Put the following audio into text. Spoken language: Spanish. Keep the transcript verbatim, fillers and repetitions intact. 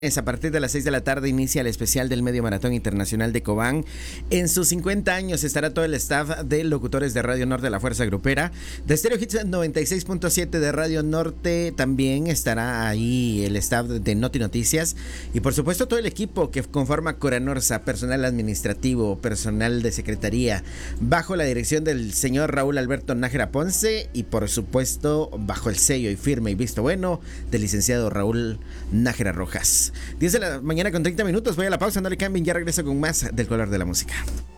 Es a partir de las seis de la tarde inicia el especial del Medio Maratón Internacional de Cobán. En sus cincuenta años estará todo el staff de locutores de Radio Norte de la Fuerza Grupera. De Stereo Hits noventa y seis punto siete de Radio Norte también estará ahí el staff de Noti Noticias. Y por supuesto todo el equipo que conforma Coranorsa, personal administrativo, personal de secretaría, bajo la dirección del señor Raúl Alberto Nájera Ponce y por supuesto bajo el sello y firme y visto bueno del licenciado Raúl Nájera Rojas. diez de la mañana con treinta minutos, voy a la pausa, no le cambien, ya regreso con más del color de la música.